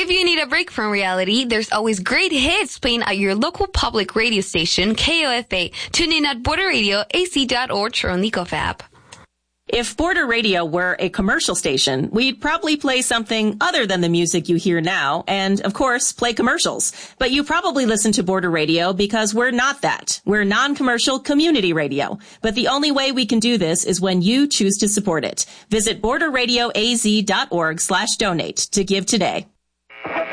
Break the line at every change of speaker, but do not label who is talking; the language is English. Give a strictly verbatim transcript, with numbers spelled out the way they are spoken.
If you need a break from reality, there's always great hits playing at your local public radio station, K O F A. Tune in at border radio a c dot org or on the Nicof app.
If Border Radio were a commercial station, we'd probably play something other than the music you hear now and, of course, play commercials. But you probably listen to Border Radio because we're not that. We're non-commercial community radio. But the only way we can do this is when you choose to support it. Visit border radio a z dot org slash donate to give today.